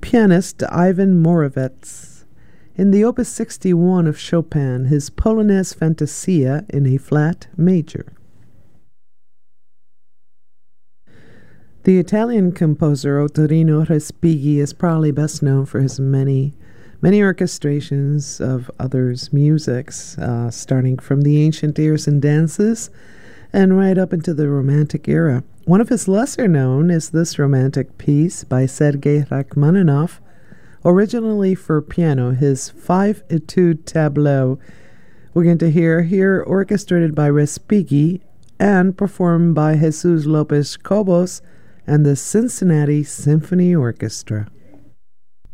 pianist Ivan Moravec. In the Opus 61 of Chopin, his Polonaise Fantasia in A flat major. The Italian composer Ottorino Respighi is probably best known for his many orchestrations of others' musics, starting from the ancient airs and dances and right up into the Romantic era. One of his lesser known is this romantic piece by Sergei Rachmaninoff, originally for piano, his 5-etude tableau. We're going to hear here orchestrated by Respighi and performed by Jesus Lopez Cobos and the Cincinnati Symphony Orchestra.